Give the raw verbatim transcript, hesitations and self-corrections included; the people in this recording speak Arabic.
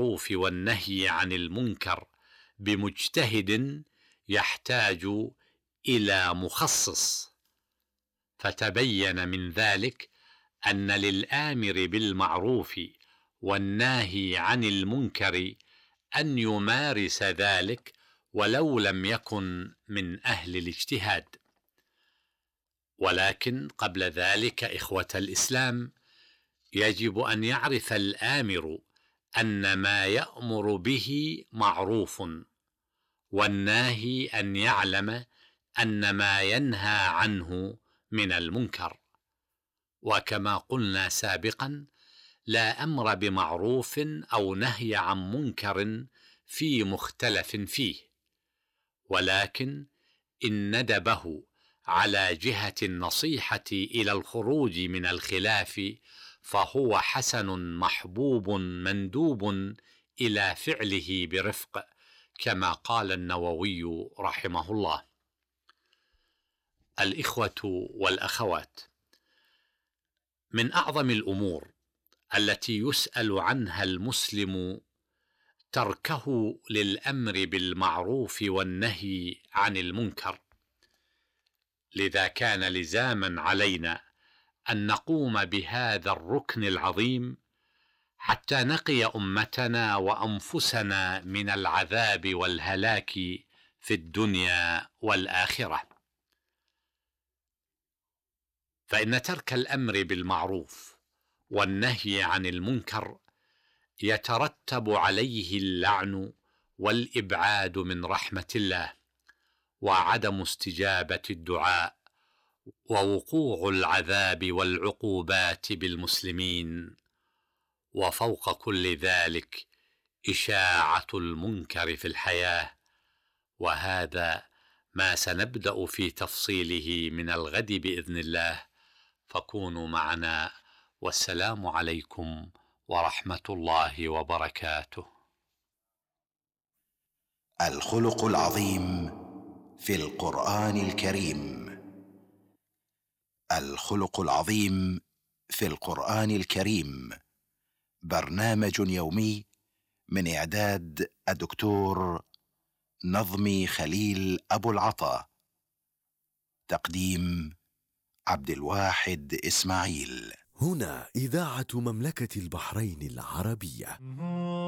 بالمعروف والنهي عن المنكر بمجتهد يحتاج إلى مخصص، فتبين من ذلك أن للآمر بالمعروف والناهي عن المنكر أن يمارس ذلك ولو لم يكن من أهل الاجتهاد. ولكن قبل ذلك إخوة الإسلام، يجب أن يعرف الآمر أن ما يأمر به معروف، والناهي أن يعلم أن ما ينهى عنه من المنكر. وكما قلنا سابقا، لا أمر بمعروف أو نهي عن منكر في مختلف فيه، ولكن إن ندبه على جهة النصيحة إلى الخروج من الخلاف فهو حسن محبوب مندوب إلى فعله برفق، كما قال النووي رحمه الله. الإخوة والأخوات، من أعظم الأمور التي يسأل عنها المسلم تركه للأمر بالمعروف والنهي عن المنكر. لذا كان لزاما علينا أن نقوم بهذا الركن العظيم حتى نقي أمتنا وأنفسنا من العذاب والهلاك في الدنيا والآخرة. فإن ترك الأمر بالمعروف والنهي عن المنكر يترتب عليه اللعن والإبعاد من رحمة الله، وعدم استجابة الدعاء، ووقوع العذاب والعقوبات بالمسلمين، وفوق كل ذلك إشاعة المنكر في الحياة. وهذا ما سنبدأ في تفصيله من الغد بإذن الله، فكونوا معنا، والسلام عليكم ورحمة الله وبركاته. الخلق العظيم في القرآن الكريم. الخلق العظيم في القرآن الكريم برنامج يومي من إعداد الدكتور نظمي خليل أبو العطا، تقديم عبد الواحد إسماعيل. هنا إذاعة مملكة البحرين العربية.